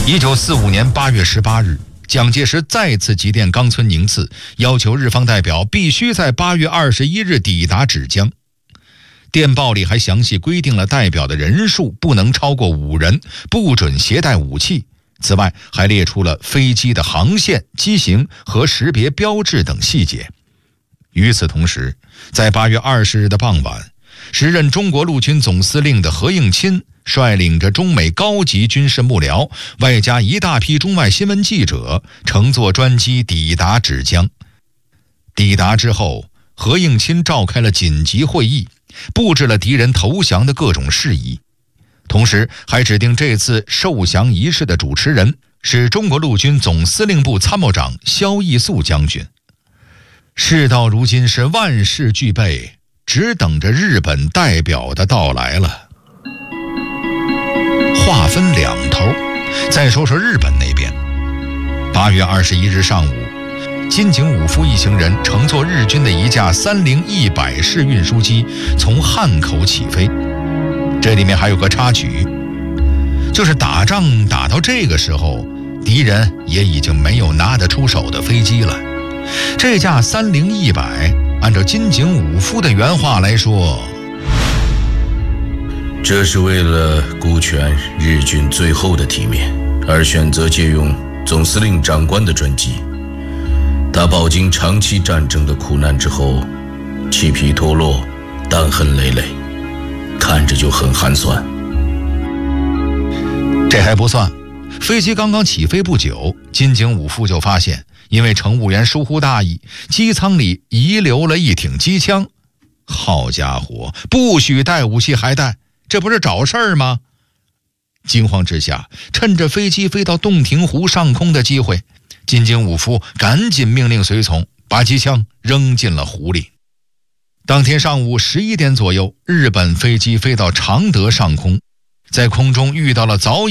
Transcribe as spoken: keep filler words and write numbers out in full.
一九四五年八月十八日，蒋介石再次急电冈村宁次，要求日方代表必须在八月二十一日抵达芷江。电报里还详细规定了代表的人数不能超过五人，不准携带武器。此外，还列出了飞机的航线、机型和识别标志等细节。与此同时，在八月二十日的傍晚，时任中国陆军总司令的何应钦率领着中美高级军事幕僚，外加一大批中外新闻记者，乘坐专机抵达芷江。抵达之后，何应钦召开了紧急会议，布置了敌人投降的各种事宜，同时还指定这次受降仪式的主持人是中国陆军总司令部参谋长萧翼肃将军。事到如今是万事俱备，只等着日本代表的到来了。话分两头，再说说日本那边。八月二十一日上午，金井武夫一行人乘坐日军的一架三菱一百式运输机从汉口起飞。这里面还有个插曲，就是打仗打到这个时候，敌人也已经没有拿得出手的飞机了。这架三菱一百，按照金井武夫的原话来说， 这是为了顾全日军最后的体面而选择借用总司令长官的专机。他饱经长期战争的苦难之后，气皮脱落，弹痕累累，看着就很寒酸。 这还不算，飞机刚刚起飞不久，金井武夫就发现，因为乘务员疏忽大意，机舱里遗留了一挺机枪。好家伙，不许带武器还带，这不是找事儿吗？惊慌之下，趁着飞机飞到洞庭湖上空的机会，金井武夫赶紧命令随从把机枪扔进了湖里。当天上午十一点左右，日本飞机飞到常德上空，在空中遇到了早已